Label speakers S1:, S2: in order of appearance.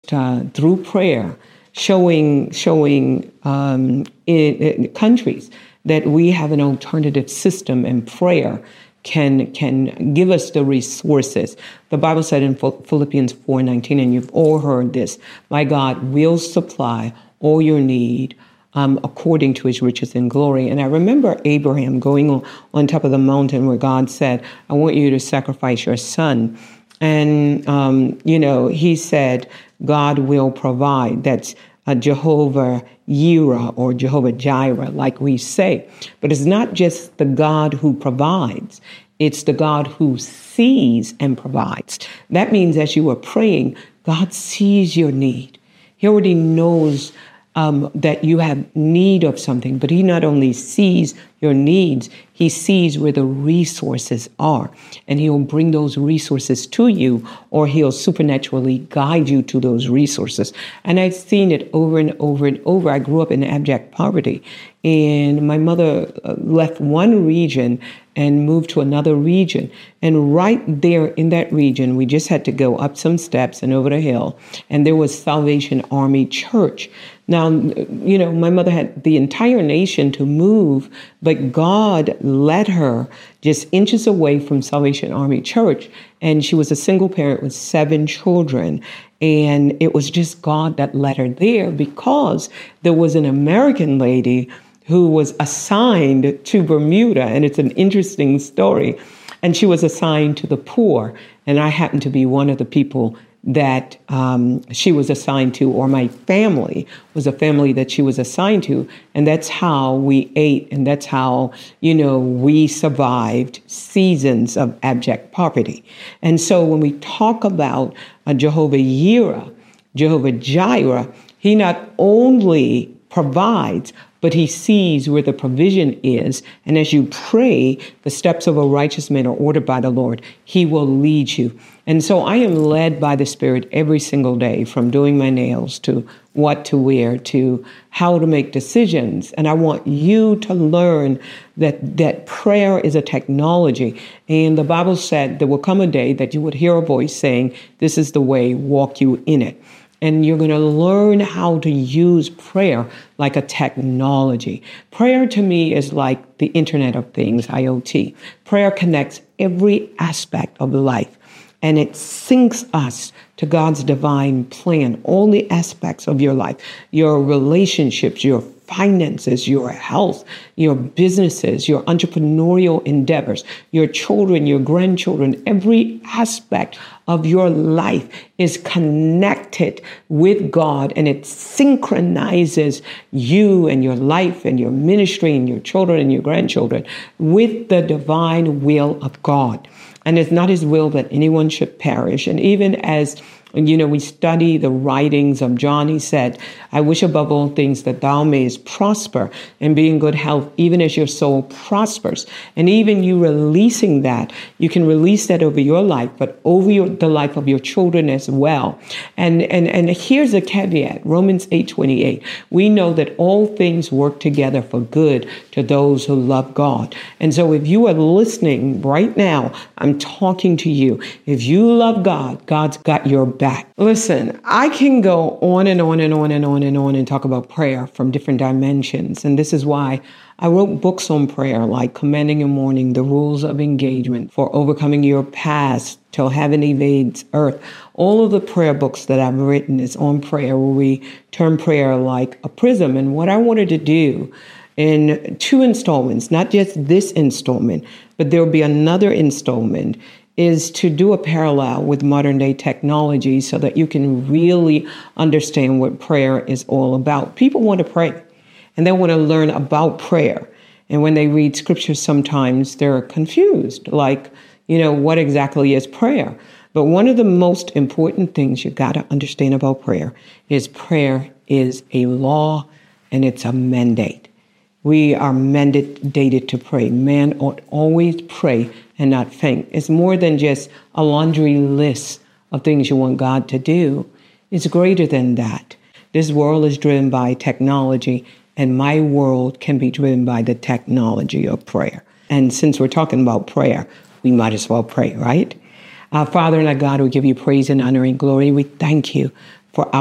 S1: through prayer, showing in countries that we have an alternative system, and prayer can give us the resources. The Bible said in Philippians 4:19, and you've all heard this, my God will supply all your need according to his riches and glory. And I remember Abraham going on top of the mountain where God said, I want you to sacrifice your son. And, he said, God will provide. That's Jehovah Jireh or Jehovah Jireh, like we say. But it's not just the God who provides. It's the God who sees and provides. That means as you are praying, God sees your need. He already knows that you have need of something, but he not only sees your needs, he sees where the resources are, and he'll bring those resources to you, or he'll supernaturally guide you to those resources. And I've seen it over and over and over. I grew up in abject poverty, and my mother left one region and moved to another region. And right there in that region, we just had to go up some steps and over the hill, and there was Salvation Army Church. Now, my mother had the entire nation to move, but God led her just inches away from Salvation Army Church. And she was a single parent with 7 children. And it was just God that led her there, because there was an American lady who was assigned to Bermuda. And it's an interesting story. And she was assigned to the poor. And I happened to be one of the people that she was assigned to, or my family was a family that she was assigned to. And that's how we ate. And that's how, we survived seasons of abject poverty. And so when we talk about Jehovah Jireh, Jehovah Jireh, he not only provides, but he sees where the provision is. And as you pray, the steps of a righteous man are ordered by the Lord. He will lead you. And so I am led by the Spirit every single day, from doing my nails to what to wear to how to make decisions. And I want you to learn that prayer is a technology. And the Bible said there will come a day that you would hear a voice saying, this is the way, walk you in it. And you're going to learn how to use prayer like a technology. Prayer to me is like the Internet of Things, IoT. Prayer connects every aspect of life, and it syncs us to God's divine plan, all the aspects of your life, your relationships, your finances, your health, your businesses, your entrepreneurial endeavors, your children, your grandchildren. Every aspect of your life is connected with God, and it synchronizes you and your life and your ministry and your children and your grandchildren with the divine will of God. And it's not his will that anyone should perish. And even as we study the writings of John, he said, I wish above all things that thou mayest prosper and be in good health, even as your soul prospers. And even you releasing that, you can release that over your life, but over the life of your children as well. And here's a caveat, Romans 8:28. We know that all things work together for good to those who love God. And so if you are listening right now, I'm talking to you. If you love God, God's got your back. Listen, I can go on and on and on and on and on and talk about prayer from different dimensions. And this is why I wrote books on prayer, like Commanding Your Morning, The Rules of Engagement for Overcoming Your Past Till Heaven Evades Earth. All of the prayer books that I've written is on prayer, where we turn prayer like a prism. And what I wanted to do in 2 installments, not just this installment, but there will be another installment, is to do a parallel with modern day technology so that you can really understand what prayer is all about. People want to pray, and they want to learn about prayer. And when they read scripture, sometimes they're confused, like, what exactly is prayer? But one of the most important things you got to understand about prayer is a law, and it's a mandate. We are mandated to pray. Man ought always pray and not faint. It's more than just a laundry list of things you want God to do. It's greater than that. This world is driven by technology, and my world can be driven by the technology of prayer. And since we're talking about prayer, we might as well pray, right? Our Father and our God, we give you praise and honor and glory. We thank you for our